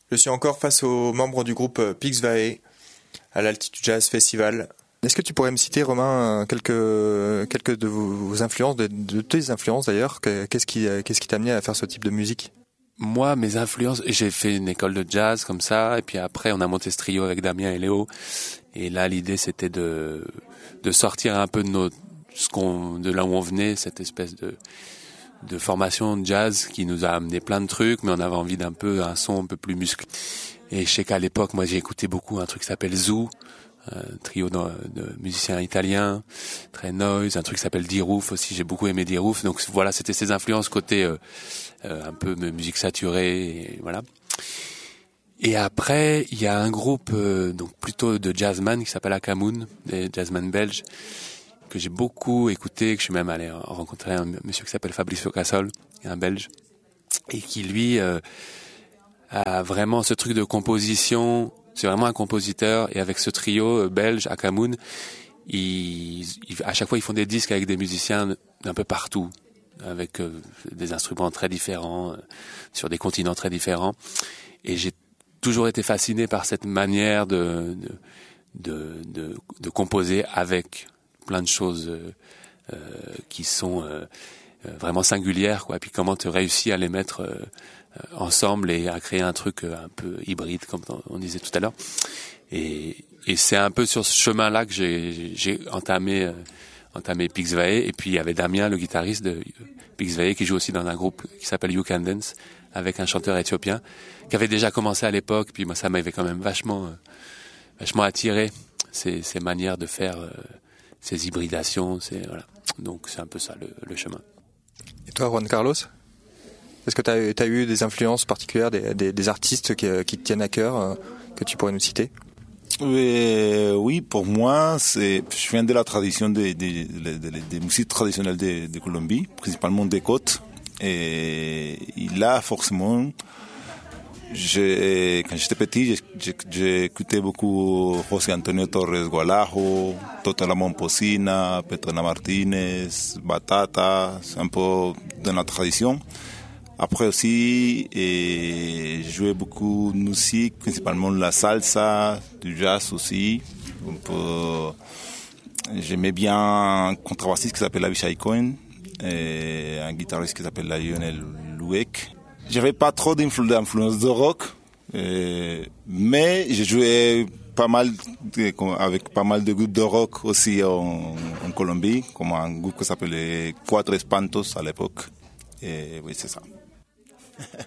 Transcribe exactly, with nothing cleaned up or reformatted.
Je suis encore face aux membres du groupe Pixvae à l'Altitude Jazz Festival. Est-ce que tu pourrais me citer, Romain, quelques, quelques de vos influences, de, de tes influences d'ailleurs? Qu'est-ce qui, qu'est-ce qui t'a amené à faire ce type de musique? Moi, mes influences, j'ai fait une école de jazz comme ça, et puis après on a monté ce trio avec Damien et Léo. Et là, l'idée c'était de de sortir un peu de nos, ce qu'on, de là où on venait, cette espèce de de formation de jazz qui nous a amené plein de trucs, mais on avait envie d'un peu un son un peu plus musclé. Et je sais qu'à l'époque, moi, j'ai écouté beaucoup un truc qui s'appelle Zoo, un trio de, de musiciens italiens, très noise, un truc qui s'appelle D-Roof aussi, j'ai beaucoup aimé D-Roof. Donc voilà, c'était ses influences côté euh, euh, un peu musique saturée, et voilà. Et après, il y a un groupe euh, donc plutôt de jazzman qui s'appelle Akamoun, des jazzman belges, que j'ai beaucoup écouté, que je suis même allé rencontrer un monsieur qui s'appelle Fabricio Casol, un belge, et qui lui euh, a vraiment ce truc de composition. C'est vraiment un compositeur, et avec ce trio euh, belge, Akamoun, ils, ils, à chaque fois ils font des disques avec des musiciens d'un peu partout, avec euh, des instruments très différents, euh, sur des continents très différents. Et j'ai toujours été fasciné par cette manière de, de, de, de, de composer avec plein de choses euh, euh, qui sont euh, vraiment singulières, quoi. Et puis comment tu réussis à les mettre euh, ensemble et à créer un truc un peu hybride, comme on disait tout à l'heure. Et, et c'est un peu sur ce chemin-là que j'ai, j'ai entamé, euh, entamé Pixvae. Et puis il y avait Damien, le guitariste de Pixvae, qui joue aussi dans un groupe qui s'appelle You Can Dance, avec un chanteur éthiopien, qui avait déjà commencé à l'époque. Puis moi, ça m'avait quand même vachement, euh, vachement attiré, ces, ces manières de faire, euh, ces hybridations. C'est, voilà. Donc c'est un peu ça le, le chemin. Et toi, Juan Carlos, est-ce que tu as eu des influences particulières, des, des, des artistes qui, qui te tiennent à cœur, euh, que tu pourrais nous citer? Euh, oui, pour moi, c'est, je viens de la tradition des de, de, de, de musiques traditionnelles de, de Colombie, principalement des côtes. Et, et là, forcément, j'ai, quand j'étais petit, j'ai, j'ai écouté beaucoup José Antonio Torres Gualajo, Toto La Momposina, Petrona Martínez, Batata, c'est un peu de la tradition. Après aussi, et je jouais beaucoup de musique, principalement la salsa, du jazz aussi. Un peu, j'aimais bien un contrebassiste qui s'appelle Avishai Cohen, et un guitariste qui s'appelle Lionel Louek. J'avais pas trop d'influence de rock, et, mais j'ai joué pas mal de, avec pas mal de groupes de rock aussi en, en Colombie, comme un groupe qui s'appelait Cuatro Espantos à l'époque. Et oui, c'est ça.